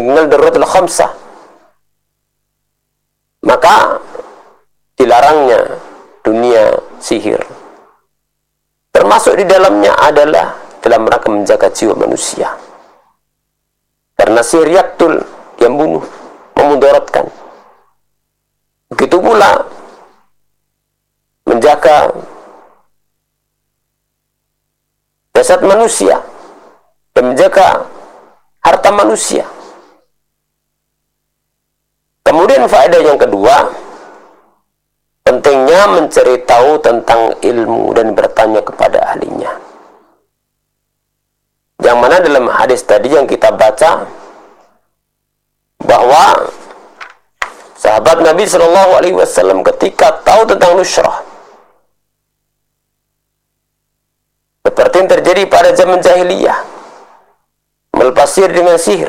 yang dikenal daruratul khamsah, maka dilarangnya dunia sihir. Termasuk di dalamnya adalah dalam rangka menjaga jiwa manusia. Karena sihir yaktul, dia membunuh, memudaratkan. Begitu pula menjaga jasad manusia dan menjaga harta manusia. Kemudian faedah yang kedua, pentingnya mencari tahu tentang ilmu dan bertanya kepada ahlinya. Yang mana dalam hadis tadi yang kita baca, bahwa sahabat Nabi SAW ketika tahu tentang nusyrah, seperti yang terjadi pada zaman jahiliyah, melepas sihir dengan sihir,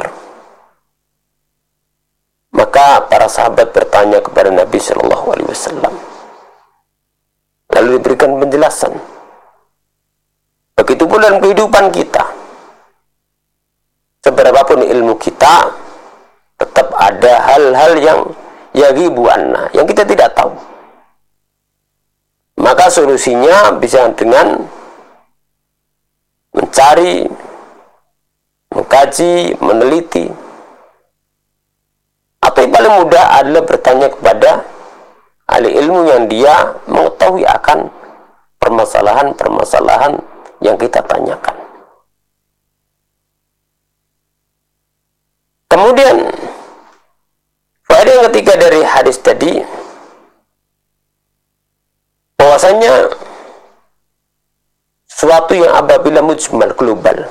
maka para sahabat bertanya kepada Nabi SAW, lalu diberikan penjelasan. Begitu pula dalam kehidupan kita, seberapapun ilmu kita, tetap ada hal-hal yang yaghibu anna, yang kita tidak tahu. Maka solusinya bisa dengan mencari, mengkaji, meneliti, atau yang paling mudah adalah bertanya kepada ahli ilmu yang dia mengetahui akan permasalahan-permasalahan yang kita tanyakan. Kemudian faedah yang ketiga dari hadis tadi, bahwasanya suatu yang apabila mujmal global,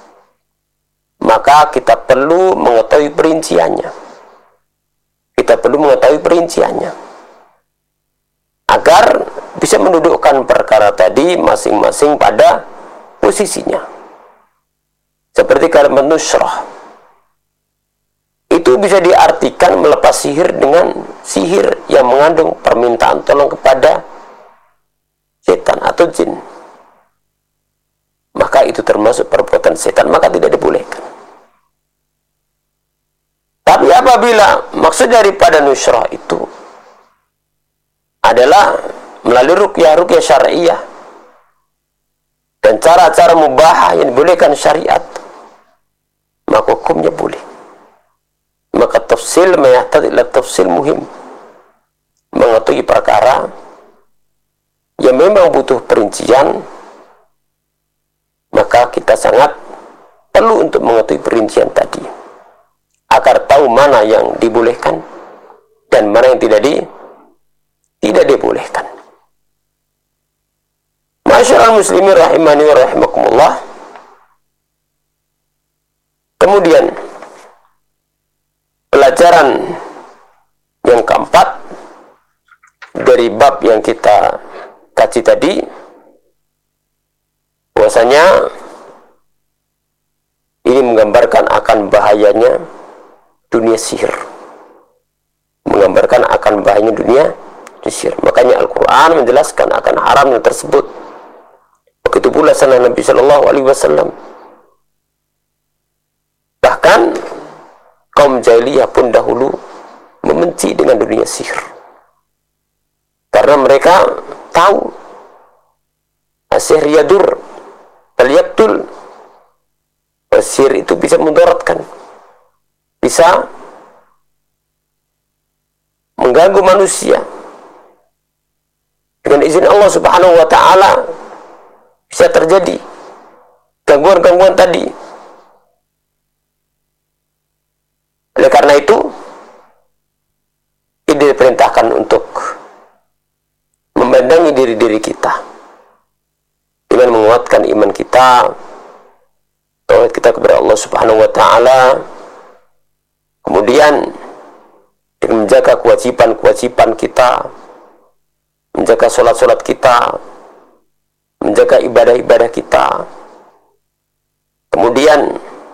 maka kita perlu mengetahui perinciannya. Kita perlu mengetahui perinciannya agar bisa mendudukkan perkara tadi masing-masing pada posisinya. Seperti kalimat nusyrah, itu bisa diartikan melepas sihir dengan sihir yang mengandung permintaan tolong kepada setan atau jin. Maka itu termasuk perbuatan setan, maka tidak dibolehkan. Tapi apabila maksud daripada nusyrah itu adalah melalui ruqyah syar'iyah dan cara-cara mubahah yang dibolehkan syariat, maka hukumnya boleh. Maka tafsil meyahtad ila tafsil muhim, mengetahui perkara yang memang butuh perincian, maka kita sangat perlu untuk mengetahui perincian tadi agar tahu mana yang dibolehkan dan mana yang tidak dibolehkan. Masyaallah muslimin rahimani wa rahimakumullah. Kemudian pelajaran yang keempat dari bab yang kita kaji tadi, bahwasanya ini menggambarkan akan bahayanya dunia sihir, menggambarkan akan bahayanya dunia sihir. Makanya Al-Quran menjelaskan akan haramnya tersebut. Begitu pula sunnah Nabi SAW. Bahkan kaum jahiliyah pun dahulu membenci dengan dunia sihir, karena mereka tahu sihir yadur bal yaktul, sihir itu bisa mudaratkan, bisa mengganggu manusia. Dengan izin Allah Subhanahu wa ta'ala bisa terjadi gangguan-gangguan tadi. Oleh karena itu, kita diperintahkan untuk memandangi diri-diri kita dengan menguatkan iman kita, tauhid kita kepada Allah Subhanahu wa ta'ala. Kemudian dengan menjaga kewajiban-kewajiban kita, menjaga sholat-sholat kita, menjaga ibadah-ibadah kita. Kemudian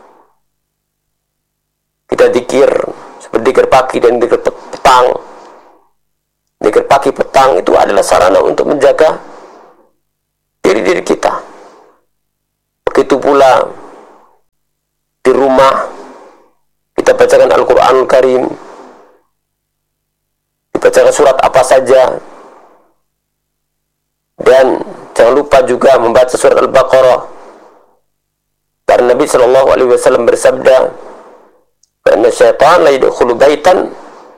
kita zikir seperti zikir pagi dan zikir petang. Zikir pagi petang itu adalah sarana untuk menjaga diri-diri kita. Begitu pula di rumah kita kita bacakan Al-Quranul Karim, dibacakan surat apa saja, dan jangan lupa juga membaca surat Al-Baqarah, karena Nabi SAW bersabda, "Karena syaitan la yadkhulu baitan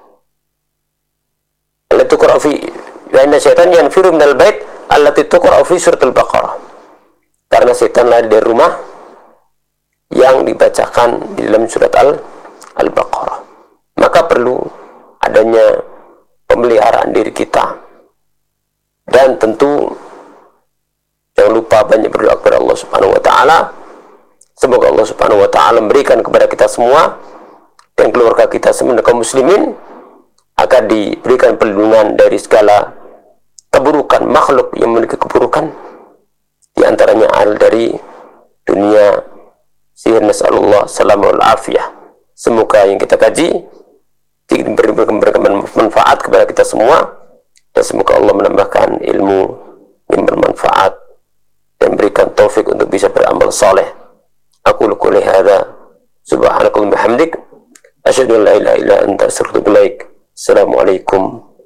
allati tuqra'u fi, wa inna syaitan yanfiru minal bait allati tuqra'u fi surat Al-Baqarah." Karena setan lari dari rumah yang dibacakan di dalam surat Al-Baqarah. Maka perlu adanya pemeliharaan diri kita, dan tentu jangan lupa banyak berdoa kepada Allah Subhanahu wa taala. Semoga Allah Subhanahu wa taala memberikan kepada kita semua dan keluarga kita semua kaum muslimin agar diberikan perlindungan dari segala keburukan makhluk yang memiliki keburukan, di antaranya dari dunia sihir. Nasallallahu salamul afiyah. Semoga yang kita kaji diberikan manfaat kepada kita semua, dan semoga Allah menambahkan ilmu yang bermanfaat dan berikan taufik untuk bisa beramal saleh. Aku qouli hadza subhanakallahumma bihamdik asyhadu an la ilaha illa anta astaghfiruka wa atubu ilaik. Assalamualaikum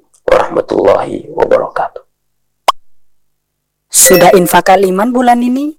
warahmatullahi wabarakatuh. Sudah infak Al-Iman bulan ini?